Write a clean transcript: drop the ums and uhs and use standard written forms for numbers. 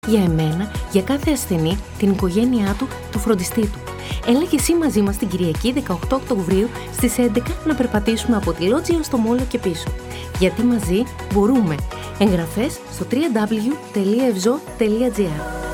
Για εμένα, για κάθε ασθενή, την οικογένειά του, το φροντιστή του. Έλα και εσύ μαζί μας την Κυριακή 18 Οκτωβρίου στις 11 να περπατήσουμε από τη Λότζια στο Μόλο και πίσω. Γιατί μαζί μπορούμε. Εγγραφές στο www.evzo.gr.